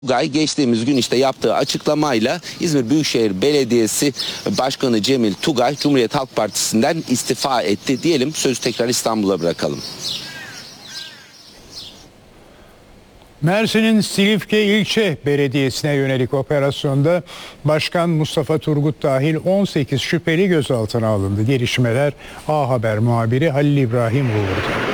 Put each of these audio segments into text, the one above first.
Tugay geçtiğimiz gün işte yaptığı açıklamayla İzmir Büyükşehir Belediyesi Başkanı Cemil Tugay Cumhuriyet Halk Partisi'nden istifa etti diyelim. Sözü tekrar İstanbul'a bırakalım. Mersin'in Silifke İlçe Belediyesi'ne yönelik operasyonda Başkan Mustafa Turgut dahil 18 şüpheli gözaltına alındı. Gelişmeler A Haber muhabiri Halil İbrahim Uğur'da.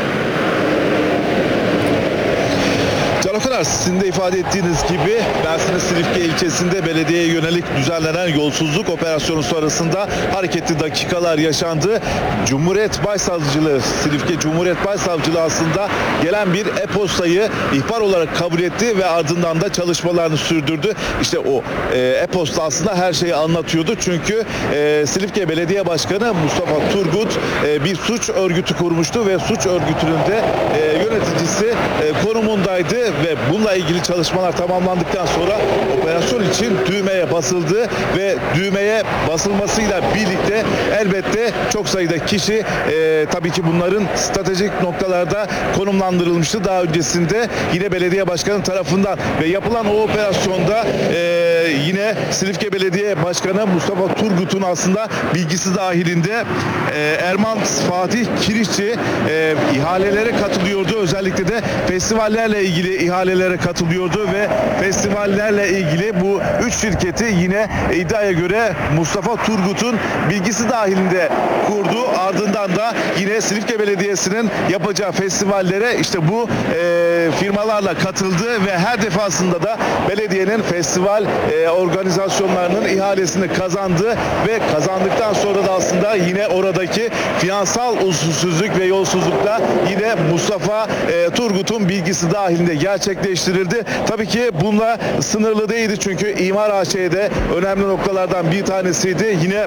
Sizin de ifade ettiğiniz gibi Mersin'in Silifke ilçesinde belediyeye yönelik düzenlenen yolsuzluk operasyonu sonrasında hareketli dakikalar yaşandı. Cumhuriyet Başsavcılığı, Silifke Cumhuriyet Başsavcılığı aslında gelen bir e-postayı ihbar olarak kabul etti ve ardından da çalışmalarını sürdürdü. İşte o e-posta aslında her şeyi anlatıyordu. Çünkü Silifke Belediye Başkanı Mustafa Turgut bir suç örgütü kurmuştu ve suç örgütünün de yöneticisi konumundaydı ve bununla ilgili çalışmalar tamamlandıktan sonra operasyon için düğmeye basıldı ve düğmeye basılmasıyla birlikte elbette çok sayıda kişi tabii ki bunların stratejik noktalarda konumlandırılmıştı daha öncesinde yine belediye başkanı tarafından ve yapılan o operasyonda yine Silifke Belediye Başkanı Mustafa Turgut'un aslında bilgisi dahilinde Erman Fatih Kirişçi ihalelere katılıyordu. Özellikle de festivallerle ilgili ihalelere katılıyordu ve festivallerle ilgili bu 3 şirketi yine iddiaya göre Mustafa Turgut'un bilgisi dahilinde kurdu. Ardından da yine Silifke Belediyesi'nin yapacağı festivallere işte bu firmalarla katıldı ve her defasında da belediyenin festival organizasyonlarının ihalesini kazandı ve kazandıktan sonra da aslında yine oradaki finansal usulsüzlük ve yolsuzlukla yine Mustafa Turgut'un bilgisi dahilinde gerçekleştirildi. Tabii ki bununla sınırlı değildi çünkü İmar AŞ'de önemli noktalardan bir tanesiydi. Yine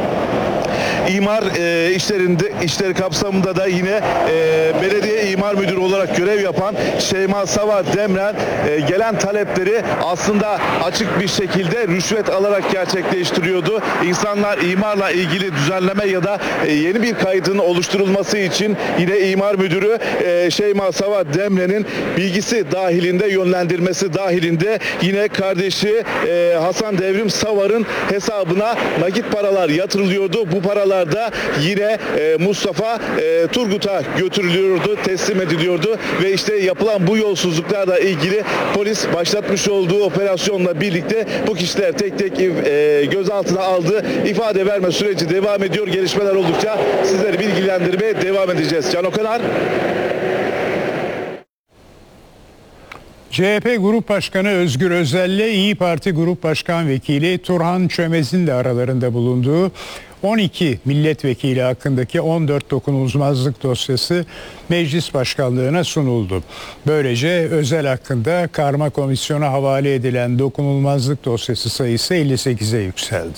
İmar işleri kapsamında da yine belediye imar müdürü olarak görev yapan Şeyma Savar Demren gelen talepleri aslında açık bir şekilde rüşvet alarak gerçekleştiriyordu. İnsanlar imarla ilgili düzenleme ya da yeni bir kaydın oluşturulması için yine imar müdürü Şeyma Savar Demren'in bilgisi dahilinde, yönlendirmesi dahilinde yine kardeşi Hasan Devrim Savar'ın hesabına nakit paralar yatırılıyordu. Bu paralar da yine Mustafa Turgut'a götürülüyordu, teslim ediliyordu ve işte yapılan bu yolsuzluklarla ilgili polis başlatmış olduğu operasyonla birlikte bu kişiler tek tek gözaltına aldı. İfade verme süreci devam ediyor. Gelişmeler oldukça sizleri bilgilendirmeye devam edeceğiz. Can Okanar. CHP Grup Başkanı Özgür Özel ile İYİ Parti Grup Başkan Vekili Turhan Çömez'in de aralarında bulunduğu 12 milletvekili hakkındaki 14 dokunulmazlık dosyası meclis başkanlığına sunuldu. Böylece Özel hakkında karma komisyona havale edilen dokunulmazlık dosyası sayısı 58'e yükseldi.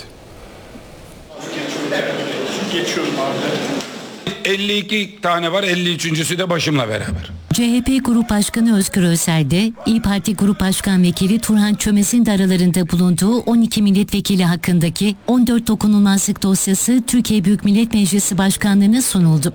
52 tane var, 53.'sü de başımla beraber. CHP Grup Başkanı Özgür Özel de İYİ Parti Grup Başkan Vekili Turhan Çömez'in de aralarında bulunduğu 12 milletvekili hakkındaki 14 dokunulmazlık dosyası Türkiye Büyük Millet Meclisi Başkanlığı'na sunuldu.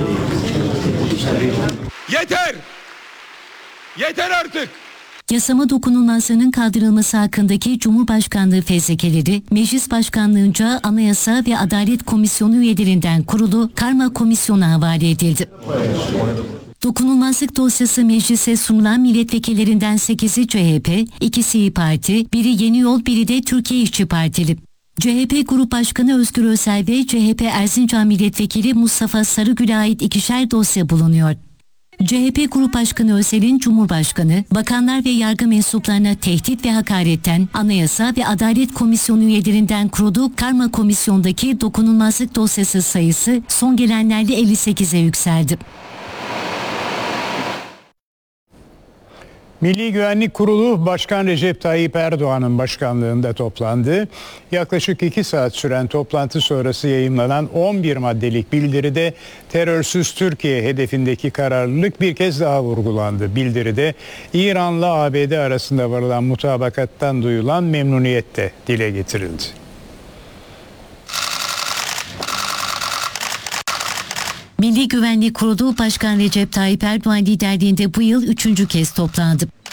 Yeter! Yeter artık! Yasama dokunulmazlığının kaldırılması hakkındaki Cumhurbaşkanlığı fezlekeleri Meclis Başkanlığı'nca Anayasa ve Adalet Komisyonu üyelerinden kurulu karma komisyona havale edildi. Dokunulmazlık dosyası meclise sunulan milletvekillerinden 8'i CHP, 2'si İYİ Parti, biri Yeni Yol, biri de Türkiye İşçi Partili. CHP Grup Başkanı Özgür Özel ve CHP Erzincan Milletvekili Mustafa Sarıgül'e ait 2'şer dosya bulunuyor. CHP Grup Başkanı Özel'in Cumhurbaşkanı, bakanlar ve yargı mensuplarına tehdit ve hakaretten Anayasa ve Adalet Komisyonu üyelerinden kurduğu karma komisyondaki dokunulmazlık dosyası sayısı son gelenlerle 58'e yükseldi. Milli Güvenlik Kurulu Başkan Recep Tayyip Erdoğan'ın başkanlığında toplandı. Yaklaşık 2 saat süren toplantı sonrası yayımlanan 11 maddelik bildiride terörsüz Türkiye hedefindeki kararlılık bir kez daha vurgulandı. Bildiride İran'la ABD arasında varılan mutabakattan duyulan memnuniyet de dile getirildi. Milli Güvenlik Kurulu Başkan Recep Tayyip Erdoğan liderliğinde bu yıl 3. kez toplandı.